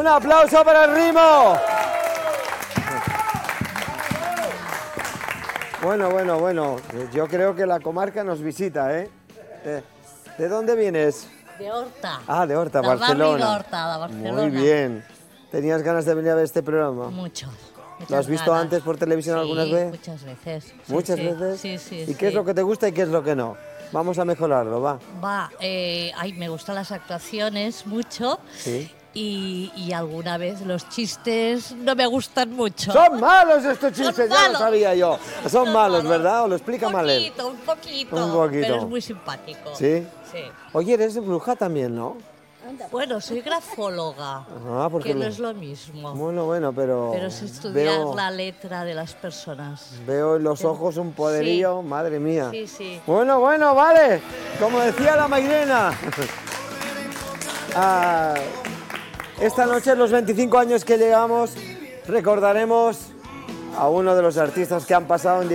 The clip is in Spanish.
Un aplauso para el Rimo. Bueno. Yo creo que la comarca nos visita, ¿eh? ¿De dónde vienes? De Horta. Ah, de Horta, del Barcelona. Barri d'Horta, de Barcelona. Muy bien. ¿Tenías ganas de venir a ver este programa? Muchas ¿Lo has visto ganas. antes por televisión algunas veces? Muchas veces. ¿Muchas sí. veces? Sí. ¿Y qué es lo que te gusta y qué es lo que no? Vamos a mejorarlo, va. Me gustan las actuaciones mucho. Sí. Y alguna vez los chistes no me gustan mucho. Son malos estos chistes, Son ya malos. lo sabía yo. Son malos, ¿verdad? ¿O lo explica mal él? Un poquito. Un poquito. Pero es muy simpático. ¿Sí? Sí. Oye, eres bruja también, ¿no? Bueno, soy grafóloga. Porque que no es lo mismo. Bueno, pero... Pero es estudiar la letra de las personas. Veo en los ojos un poderío, Sí. madre mía. Sí. Bueno, vale. Como decía la Mairena. Esta noche, los 25 años que llegamos, recordaremos a uno de los artistas que han pasado en